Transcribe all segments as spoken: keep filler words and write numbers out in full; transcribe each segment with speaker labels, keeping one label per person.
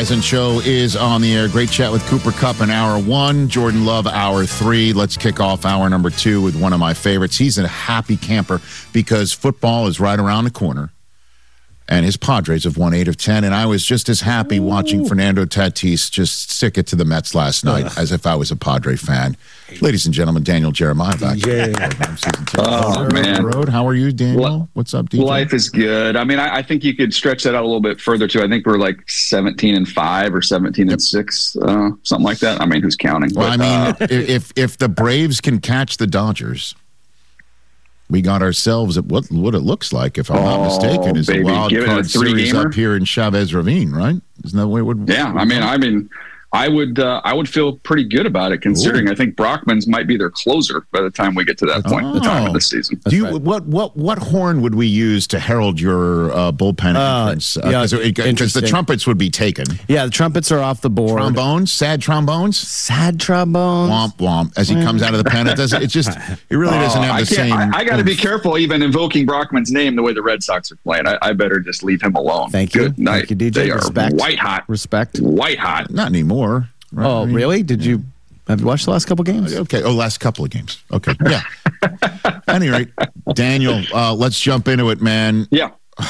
Speaker 1: Eisen Show is on the air. Great chat with Cooper Kupp in hour one, Jordan Love hour three. Let's kick off hour number two with one of my favorites. He's a happy camper because football is right around the corner, and his Padres have won eight of ten, and I was just as happy Ooh. watching Fernando Tatis just stick it to the Mets last night Ugh. as if I was a Padre fan. Ladies and gentlemen, Daniel Jeremiah back.
Speaker 2: Yeah.
Speaker 3: Oh, man.
Speaker 1: Road. How are you, Daniel? What's up, D J?
Speaker 3: Life is good. I mean, I, I think you could stretch that out a little bit further, too. I think we're like seventeen and five or seventeen and six, uh, something like that. I mean, who's counting?
Speaker 1: Well,
Speaker 3: but,
Speaker 1: I mean,
Speaker 3: uh,
Speaker 1: if if the Braves can catch the Dodgers, we got ourselves at what what it looks like, if I'm
Speaker 3: oh,
Speaker 1: not mistaken, is
Speaker 3: baby.
Speaker 1: a wild
Speaker 3: Give
Speaker 1: card
Speaker 3: a
Speaker 1: series
Speaker 3: gamer.
Speaker 1: up here in Chavez Ravine, right? Isn't that the way it would?
Speaker 3: Yeah, I mean, I mean, I would uh, I would feel pretty good about it, considering Ooh. I think Brockman's might be their closer by the time we get to that point oh. in the time of the season.
Speaker 1: Do you right. what what what horn would we use to herald your uh, bullpen uh, entrance? Uh, yeah, because the trumpets would be taken.
Speaker 2: Yeah, the trumpets are off the board.
Speaker 1: Trombones, sad trombones,
Speaker 2: sad trombones.
Speaker 1: Womp womp. As he comes out of the pen, it doesn't. It just it really doesn't have
Speaker 3: uh,
Speaker 1: the
Speaker 3: I
Speaker 1: same.
Speaker 3: I, I got to be careful even invoking Brockman's name the way the Red Sox are playing. I, I better just leave him alone.
Speaker 2: Thank you,
Speaker 3: Good night.
Speaker 2: Thank you, D J.
Speaker 3: They
Speaker 2: Respect.
Speaker 3: are white hot.
Speaker 2: Respect.
Speaker 3: White hot.
Speaker 1: Not anymore.
Speaker 2: Right? Oh, really? Did yeah. you have you watched the last couple of games?
Speaker 1: Okay. Oh, last couple of games. Okay. Yeah. At any rate, Daniel, uh, let's jump into it, man.
Speaker 3: Yeah.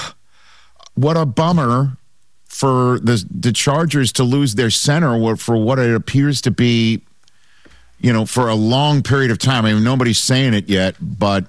Speaker 1: What a bummer for the the Chargers to lose their center for what it appears to be, you know, for a long period of time. I mean, nobody's saying it yet, but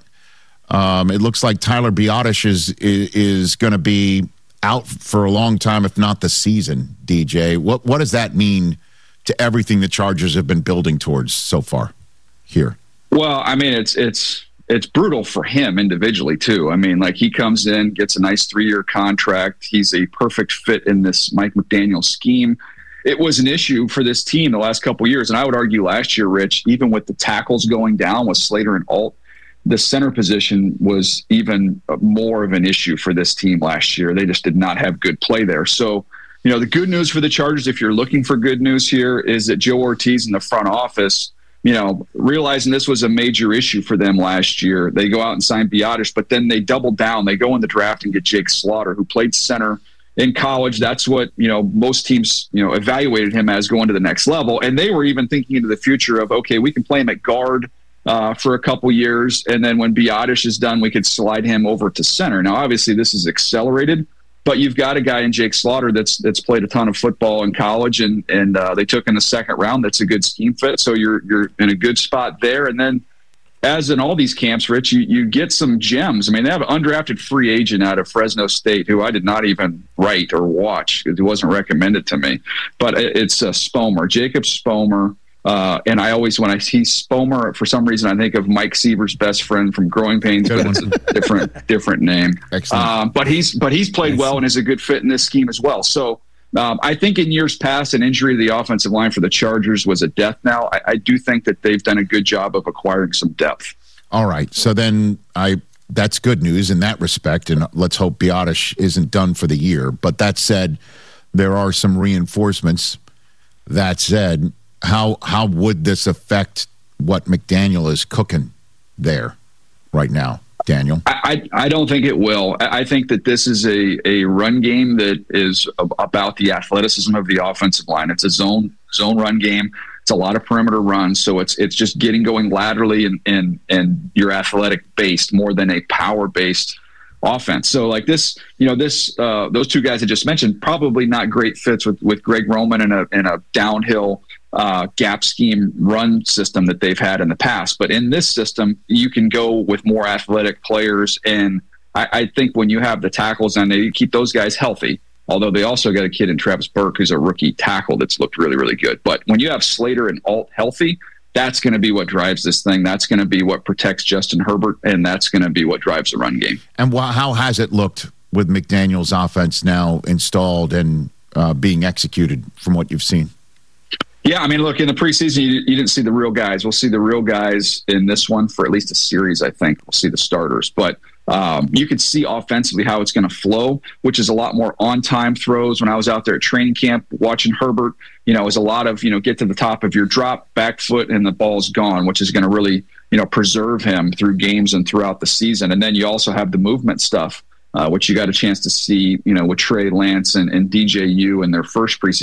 Speaker 1: um, it looks like Tyler Biadasz is is, is going to be out for a long time, if not the season. D J, what what does that mean to everything the Chargers have been building towards so far here?
Speaker 3: Well, I mean, it's it's it's brutal for him individually too. I mean, like he comes in, gets a nice three-year contract. He's a perfect fit in this Mike McDaniel scheme. It was an issue for this team the last couple of years, and I would argue last year, Rich, even with the tackles going down with Slater and Alt, the center position was even more of an issue for this team last year. They just did not have good play there. So, you know, the good news for the Chargers, if you're looking for good news here, is that Joe Ortiz in the front office, you know, realizing this was a major issue for them last year, they go out and sign Biadasz, but then they double down. They go in the draft and get Jake Slaughter, who played center in college. That's what, you know, most teams, you know, evaluated him as going to the next level. And they were even thinking into the future of, okay, we can play him at guard Uh, for a couple years, and then when Biadasz is done, we could slide him over to center. Now, obviously, this is accelerated, but you've got a guy in Jake Slaughter that's that's played a ton of football in college, and and uh, they took in the second round. That's a good scheme fit, so you're you're in a good spot there. And then, as in all these camps, Rich, you you get some gems. I mean, they have an undrafted free agent out of Fresno State who I did not even write or watch because it wasn't recommended to me, but it's uh, Spomer, Jacob Spomer. Uh, and I always, when I see Spomer, for some reason, I think of Mike Seaver's best friend from Growing Pains, but it's a different, different name. Um, but he's, but he's played nice. well and is a good fit in this scheme as well. So um, I think in years past, an injury to the offensive line for the Chargers was a death knell. I, I do think that they've done a good job of acquiring some depth.
Speaker 1: All right. So then I, that's good news in that respect. And let's hope Biadasz isn't done for the year. But that said, there are some reinforcements. That said, How how would this affect what McDaniel is cooking there right now, Daniel?
Speaker 3: I, I, I don't think it will. I think that this is a, a run game that is about the athleticism of the offensive line. It's a zone zone run game. It's a lot of perimeter runs, so it's it's just getting going laterally and and and you're athletic based more than a power based offense. So like this, you know, this uh, those two guys I just mentioned probably not great fits with with Greg Roman in a in a downhill Uh, gap scheme run system that they've had in the past. But in this system, you can go with more athletic players. And I, I think when you have the tackles and they keep those guys healthy, although they also got a kid in Travis Burke who's a rookie tackle that's looked really, really good. But when you have Slater and Alt healthy, that's going to be what drives this thing. That's going to be what protects Justin Herbert, and that's going to be what drives the run game.
Speaker 1: And wh- how has it looked with McDaniel's offense now installed and uh, being executed from what you've seen?
Speaker 3: Yeah, I mean, look, in the preseason, you, you didn't see the real guys. We'll see the real guys in this one for at least a series, I think. We'll see the starters. But um, you could see offensively how it's going to flow, which is a lot more on-time throws. When I was out there at training camp watching Herbert, you know, it was a lot of, you know, get to the top of your drop, back foot, and the ball's gone, which is going to really, you know, preserve him through games and throughout the season. And then you also have the movement stuff, uh, which you got a chance to see, you know, with Trey Lance and, and D J U in their first preseason